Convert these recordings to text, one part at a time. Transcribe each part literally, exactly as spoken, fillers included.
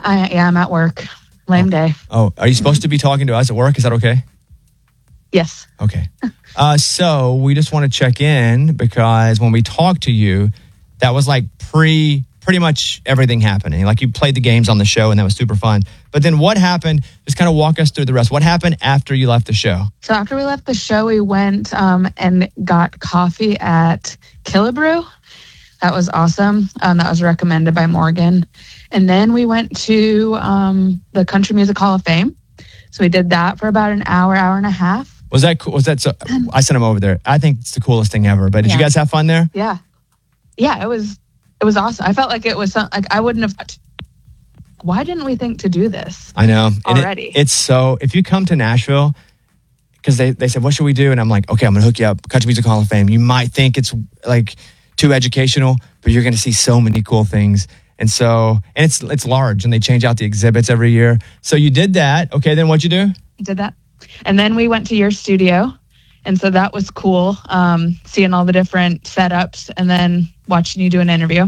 I yeah, I'm at work. Lame oh. day. Oh, are you supposed to be talking to us at work? Is that okay? Yes. Okay. Uh, so we just want to check in because when we talked to you, that was like pre, pretty much everything happening. Like you played the games on the show and that was super fun. But then what happened? Just kind of walk us through the rest. What happened after you left the show? So after we left the show, we went um, and got coffee at Killebrew. That was awesome. Um, that was recommended by Morgan. And then we went to um, the Country Music Hall of Fame. So we did that for about an hour, hour and a half. Was that cool? Was that so? I sent him over there. I think it's the coolest thing ever. But did yeah. you guys have fun there? Yeah. Yeah, it was it was awesome. I felt like it was some, like I wouldn't have. Why didn't we think to do this? I know. Already. It, it's so, if you come to Nashville, because they, they said, what should we do? And I'm like, okay, I'm going to hook you up. Country Music Hall of Fame. You might think it's like too educational, but you're going to see so many cool things. And so, and it's it's large and they change out the exhibits every year. So you did that. Okay, then what'd you do? Did that. And then we went to your studio. And so that was cool, um, seeing all the different setups and then watching you do an interview.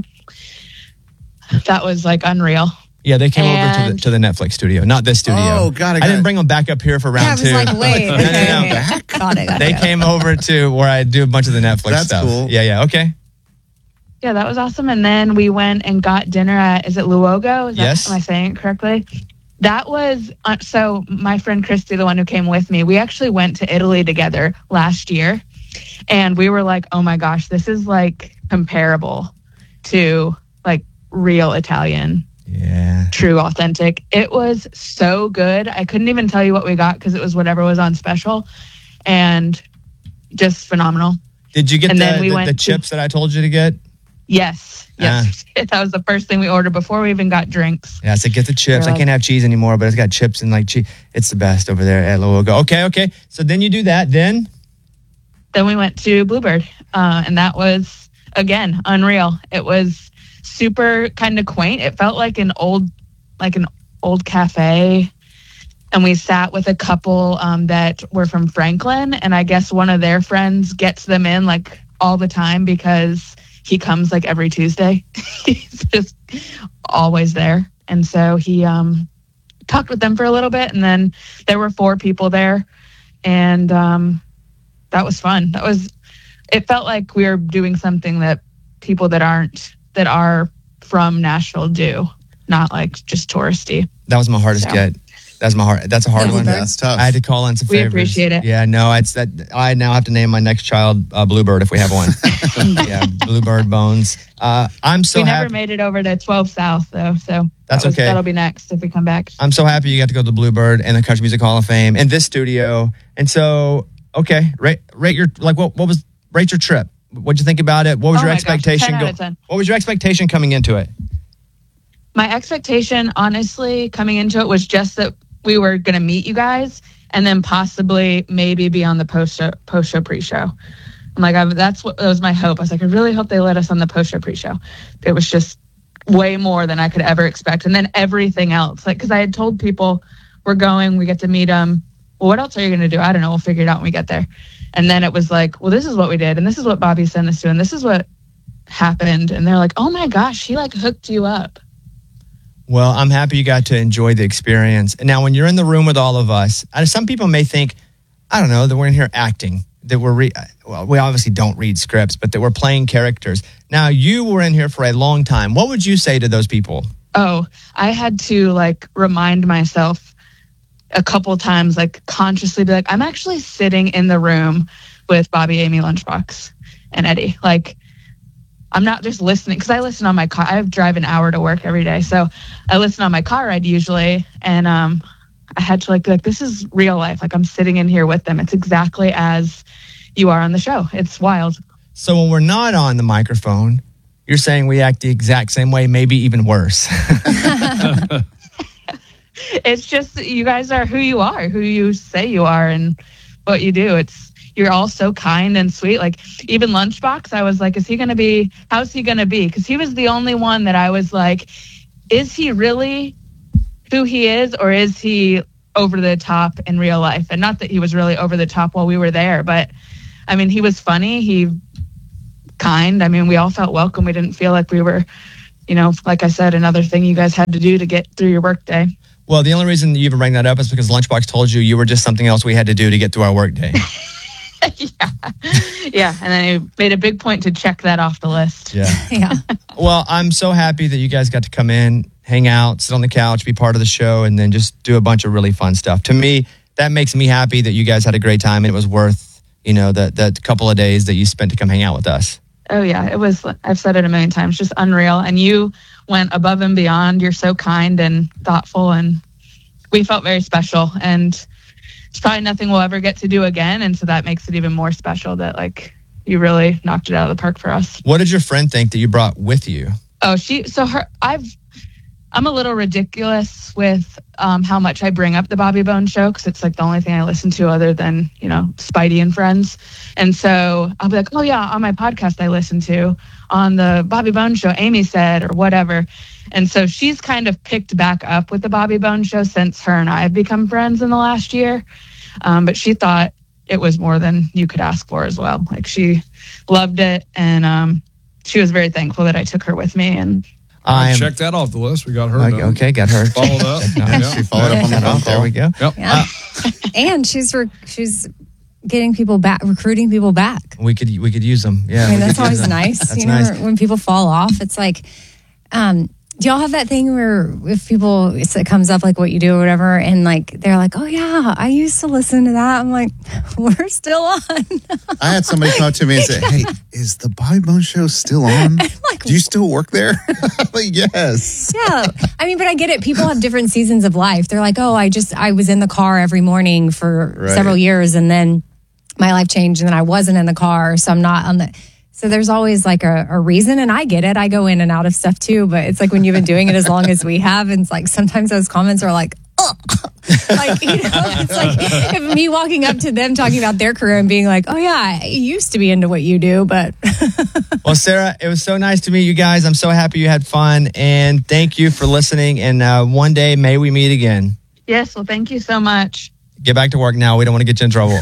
That was like unreal. Yeah, they came and over to the, to the Netflix studio, not this studio. Oh, got it. I didn't bring them back up here for round yeah, I was two. like, wait. no, okay, no, no. okay. Got it, got They it. came over to where I do a bunch of the Netflix That's stuff. cool. Yeah, yeah, okay. Yeah, that was awesome. And then we went and got dinner at, is it Luogo? Is that, Yes. Am I saying it correctly? That was, uh, so my friend Christy, the one who came with me, we actually went to Italy together last year. And we were like, oh my gosh, this is like comparable to like real Italian. Yeah. True, authentic. It was so good. I couldn't even tell you what we got because it was whatever was on special. And just phenomenal. Did you get And the, then we the, went the to- chips that I told you to get? Yes. Yes. That was the first thing we ordered before we even got drinks. Yeah, I said, get the chips. They're I like- can't have cheese anymore, but it's got chips and like cheese. It's the best over there at Luogo. Okay, okay. So then you do that. Then? Then we went to Bluebird. Uh, and that was, again, unreal. It was super kind of quaint. It felt like an old, like an old cafe. And we sat with a couple um, that were from Franklin. And I guess one of their friends gets them in like all the time because he comes like every Tuesday. He's just always there. And so he um, talked with them for a little bit. And then there were four people there. And um, that was fun. That was, it felt like we were doing something that people that aren't, that are from Nashville do, not like just touristy. That was my hardest So. get. That's my hard. That's a hard Yeah, one. That's tough. I had to call in some We favors. appreciate it. Yeah, no, it's that. I now have to name my next child uh, Bluebird if we have one. Yeah, Bluebird Bones. Uh, I'm so we never happy. made it over to twelve South though, so That's that was, okay. That'll be next if we come back. I'm so happy you got to go to the Bluebird and the Country Music Hall of Fame and this studio. And so, okay, rate rate your like what what was rate your trip? What'd you think about it? What was Oh your my gosh, expectation? ten out of ten. What was your expectation coming into it? My expectation, honestly, coming into it was just that we were going to meet you guys and then possibly maybe be on the post show, post show pre-show. I'm like, I, that's what that was my hope. I was like, I really hope they let us on the post show pre-show. It was just way more than I could ever expect. And then everything else, like, because I had told people we're going, we get to meet them. Well, what else are you going to do? I don't know. We'll figure it out when we get there. And then it was like, well, this is what we did. And this is what Bobby sent us to. And this is what happened. And they're like, oh my gosh, she like hooked you up. Well, I'm happy you got to enjoy the experience. And now, when you're in the room with all of us, uh, some people may think, I don't know, that we're in here acting, that we're, re- well, we obviously don't read scripts, but that we're playing characters. Now, you were in here for a long time. What would you say to those people? Oh, I had to like remind myself a couple times, like consciously be like, I'm actually sitting in the room with Bobby, Amy, Lunchbox, and Eddie. Like, I'm not just listening because I listen on my car. I drive an hour to work every day. So I listen on my car ride usually. And um, I had to like be like, this is real life. Like I'm sitting in here with them. It's exactly as you are on the show. It's wild. So when we're not on the microphone, you're saying we act the exact same way, maybe even worse. It's just you guys are who you are, who you say you are and what you do. It's You're all so kind and sweet. Like even Lunchbox, I was like, is he going to be, how's he going to be? Because he was the only one that I was like, is he really who he is or is he over the top in real life? And not that he was really over the top while we were there, but I mean, he was funny. He kind. I mean, we all felt welcome. We didn't feel like we were you know, like I said, another thing you guys had to do to get through your workday. Well, the only reason you even bring that up is because Lunchbox told you you were just something else we had to do to get through our workday. yeah. Yeah. And then he made a big point to check that off the list. Yeah. Yeah. Well, I'm so happy that you guys got to come in, hang out, sit on the couch, be part of the show, and then just do a bunch of really fun stuff. To me, that makes me happy that you guys had a great time and it was worth, you know, that that couple of days that you spent to come hang out with us. Oh, yeah. It was, I've said it a million times, just unreal. And you went above and beyond. You're so kind and thoughtful, and we felt very special. And it's probably nothing we'll ever get to do again. And so that makes it even more special that, like, you really knocked it out of the park for us. What did your friend think that you brought with you? Oh, she, so her, I've, I'm a little ridiculous with um, how much I bring up the Bobby Bones Show, because it's like the only thing I listen to other than, you know, Spidey and Friends. And so I'll be like, oh, yeah, on my podcast I listen to, on the Bobby Bones Show, Amy said, or whatever. And so she's kind of picked back up with the Bobby Bones Show since her and I have become friends in the last year. Um, but she thought it was more than you could ask for as well. Like, she loved it. And um, she was very thankful that I took her with me. And I am, check that off the list. We got her. okay, okay, got her. Followed up. Yeah. She followed up on the phone call. There we go. Yep. Yeah. And she's re- she's getting people back, recruiting people back. We could we could use them. Yeah, I mean, we that's could use always them. nice. That's you know, nice. when people fall off, it's like, um, do y'all have that thing where if people, it's, it comes up like what you do or whatever, and like they're like, oh yeah, I used to listen to that. I'm like, we're still on. I had somebody come up to me and say, hey, is the Bobby Bones Show still on? Like, do you still work there? Like, yes. Yeah. I mean, but I get it. People have different seasons of life. They're like, oh, I just, I was in the car every morning for Right. several years, and then my life changed and then I wasn't in the car. So I'm not on the, so there's always like a, a reason, and I get it. I go in and out of stuff too, but it's like when you've been doing it as long as we have, and it's like sometimes those comments are like, oh, like, you know, it's like if me walking up to them talking about their career and being like, oh yeah, I used to be into what you do, but. Well, Sarah, it was so nice to meet you guys. I'm so happy you had fun, and thank you for listening. And uh, one day, may we meet again. yes, well, thank you so much. Get back to work now. We don't want to get you in trouble.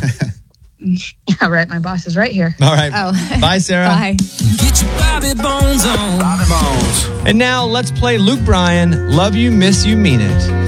Yeah, right. My boss is right here. All right. Oh. Bye, Sarah. Bye. Get your Bobby Bones on. Bobby Bones. And now let's play Luke Bryan, Love You, Miss You, Mean It.